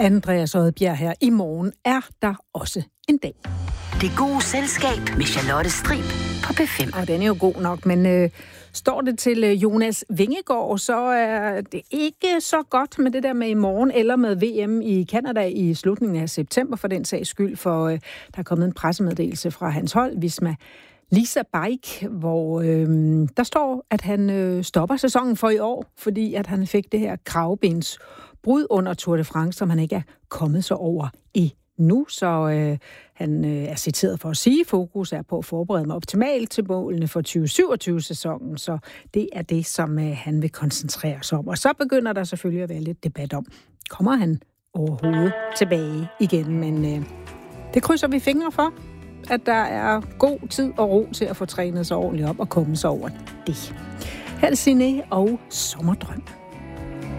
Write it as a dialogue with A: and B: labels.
A: Andreas Odbjerg her. I morgen er der også en dag.
B: Det gode selskab med Charlotte Strib på P5.
A: Og den er jo god nok, men står det til Jonas Vingegaard, så er det ikke så godt med det der med i morgen, eller med VM i Canada i slutningen af september, for den sags skyld, for der er kommet en pressemeddelelse fra hans hold, Visma Lease Bike, hvor der står, at han stopper sæsonen for i år, fordi at han fik det her kravbensbrud under Tour de France, som han ikke er kommet så over nu, så han er citeret for at sige, fokus er på at forberede mig optimalt til målene for 2027-sæsonen, så det er det, som han vil koncentrere sig om. Og så begynder der selvfølgelig at være lidt debat om, kommer han overhovedet tilbage igen, men det krydser vi fingre for, at der er god tid og ro til at få trænet sig ordentligt op og komme sig over det. Her er Signe og Sommerdrøm.